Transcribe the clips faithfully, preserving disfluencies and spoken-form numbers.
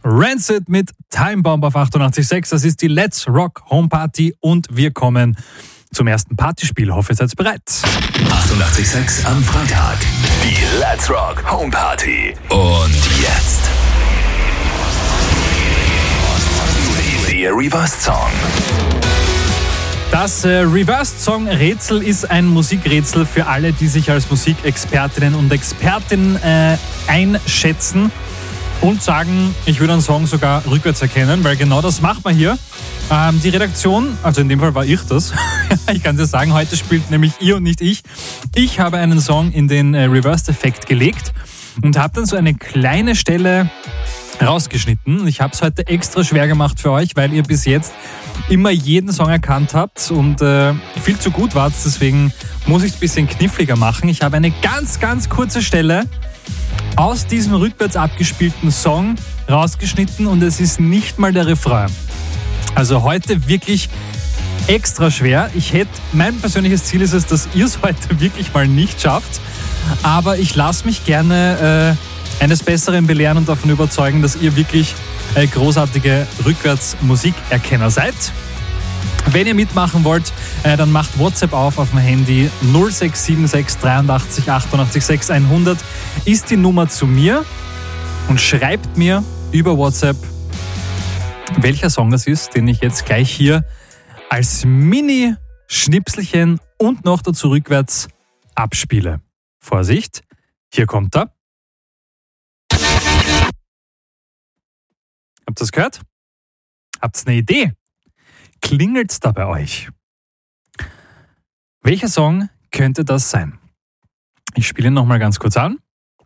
Rancid mit Time Bomb auf achtundachtzig Komma sechs. Das ist die Let's Rock Home Party und wir kommen zum ersten Partyspiel. Hoffe, ihr seid bereit. achtundachtzig Komma sechs am Freitag. Die Let's Rock Home Party. Und jetzt der Reversed Song. Das äh, Reversed Song Rätsel ist ein Musikrätsel für alle, die sich als Musikexpertinnen und Experten äh, einschätzen und sagen, ich würde einen Song sogar rückwärts erkennen, weil genau das macht man hier. Ähm, die Redaktion, also in dem Fall war ich das, ich kann dir sagen, heute spielt nämlich ihr und nicht ich. Ich habe einen Song in den äh, Reversed-Effekt gelegt und habe dann so eine kleine Stelle rausgeschnitten. Ich habe es heute extra schwer gemacht für euch, weil ihr bis jetzt immer jeden Song erkannt habt und äh, viel zu gut wart, deswegen muss ich es ein bisschen kniffliger machen. Ich habe eine ganz, ganz kurze Stelle aus diesem rückwärts abgespielten Song rausgeschnitten und es ist nicht mal der Refrain. Also heute wirklich extra schwer. Ich hätte, mein persönliches Ziel ist es, dass ihr es heute wirklich mal nicht schafft, aber ich lasse mich gerne äh, eines Besseren belehren und davon überzeugen, dass ihr wirklich äh, großartige Rückwärts-Musikerkenner seid. Wenn ihr mitmachen wollt, äh, dann macht WhatsApp auf auf dem Handy. null sechs sieben sechs dreiundachtzig achtundachtzig sechs hundert ist die Nummer zu mir und schreibt mir über WhatsApp, welcher Song das ist, den ich jetzt gleich hier als Mini-Schnipselchen und noch dazu rückwärts abspiele. Vorsicht, hier kommt er. Habt ihr das gehört? Habt ihr eine Idee? Klingelt's da bei euch? Welcher Song könnte das sein? Ich spiele ihn nochmal ganz kurz an.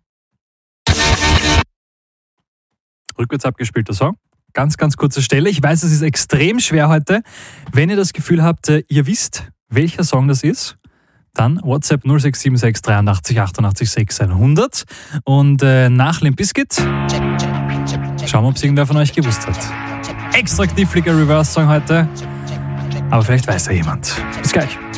Rückwärts abgespielter Song. Ganz, ganz kurze Stelle. Ich weiß, es ist extrem schwer heute. Wenn ihr das Gefühl habt, ihr wisst, welcher Song das ist, dann WhatsApp null sechs sieben sechs dreiundachtzig achtundachtzig sechs hundert und äh, nach Limp Bizkit schauen wir, ob es irgendwer von euch gewusst hat. Extra kniffliger Reverse-Song heute, aber vielleicht weiß ja jemand. Bis gleich.